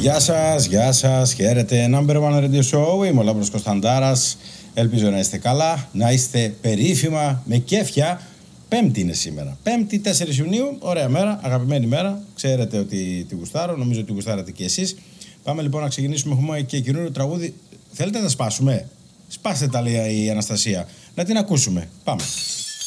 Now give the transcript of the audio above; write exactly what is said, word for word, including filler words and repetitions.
Γεια σας, γεια σας, χαίρετε. Number One Radio Show, είμαι ο Λάμπρος Κωνσταντάρας. Ελπίζω να είστε καλά, να είστε περίφημα, με κέφια. Πέμπτη είναι σήμερα. Πέμπτη, τέσσερις Ιουνίου, ωραία μέρα, αγαπημένη μέρα. Ξέρετε ότι τη γουστάρω, νομίζω ότι τη γουστάρετε και εσείς. Πάμε λοιπόν να ξεκινήσουμε. Έχουμε και καινούριο τραγούδι. Θέλετε να τα σπάσουμε? Σπάστε τα, λέει η Αναστασία. Να την ακούσουμε. Πάμε.